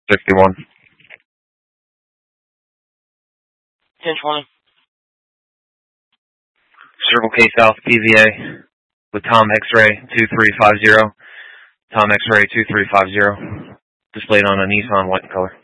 61. 1020. Circle K South PVA with Tom X-Ray 2350. Tom X-Ray 2350. Displayed on a Nissan white color.